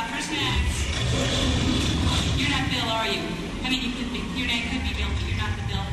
for snacks. You're not Bill, are you? I mean, you could be. Your name could be Bill, but you're not the Bill.